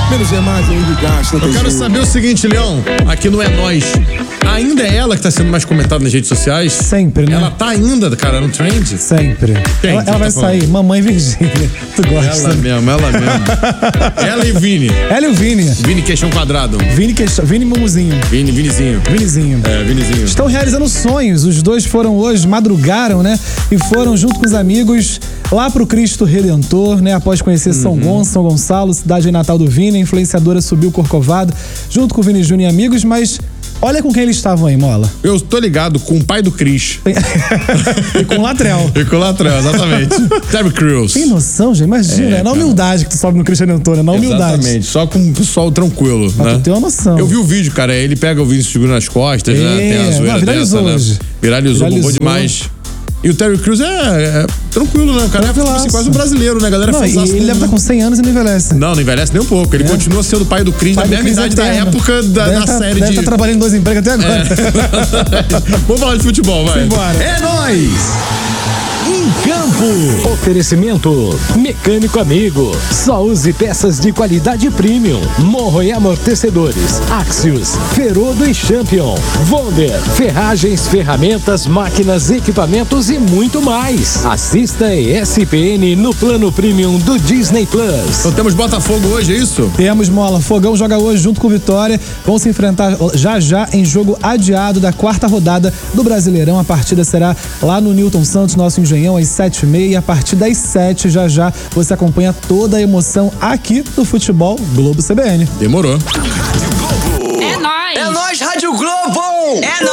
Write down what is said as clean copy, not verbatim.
Menos é mais, aí de gasto. Eu quero saber o seguinte, Leão. Aqui no É Nóis. Ainda é ela que tá sendo mais comentada nas redes sociais? Sempre, né? Ela tá ainda, cara, no trend? Sempre. Quem? Ela Quem vai tá sair. Mamãe Virgínia. Tu gosta? Ela mesmo. Ela e Vini. Ela e o Vini. Vini queixão quadrado. Vini Mumuzinho. Vinizinho. Vinizinho. É, Vinizinho. Estão realizando sonhos. Os dois foram hoje, madrugaram, né? E foram junto com os amigos lá pro Cristo Redentor, né? Após conhecer São Gonçalo, cidade natal do Vini, a influenciadora subiu Corcovado junto com o Vini Júnior e amigos, mas olha com quem eles estavam aí, Mola. Eu tô ligado com o pai do Cris. E com o Latrell. E com o Latrell, exatamente. Terry Crews. Tem noção, gente? Imagina, é na humildade que tu sobe no Cristo Redentor, né? Na humildade. Exatamente, só com o pessoal tranquilo, Pra né? tu ter uma noção. Eu vi o vídeo, cara, ele pega o vídeo segurando nas costas, né? Tem a zoeira viralizou dessa, hoje. né? Viralizou, bombou demais. E o Terry Crews é tranquilo, né? O cara é tipo assim, quase um brasileiro, né? A galera Não, faz e ele deve estar com 100 anos e não envelhece. Não envelhece nem um pouco. Ele continua sendo o pai do Cris na mesma idade da época da série deve estar trabalhando em 2 empregos até agora. Vamos falar de futebol, vai. Simbora. É nóis! Em campo. Oferecimento Mecânico Amigo. Só use peças de qualidade premium. Morro e amortecedores. Axios, Ferodo e Champion. Wonder, ferragens, ferramentas, máquinas, equipamentos e muito mais. Assista ESPN no plano premium do Disney Plus. Então temos Botafogo hoje, é isso? Temos, Mola. Fogão joga hoje junto com o Vitória. Vão se enfrentar já em jogo adiado da 4ª rodada do Brasileirão. A partida será lá no Newton Santos, nosso Engenhão, às 7h30. A partir das 7, já você acompanha toda a emoção aqui do Futebol Globo CBN. Demorou. É nóis! É nóis, Rádio Globo! É nóis!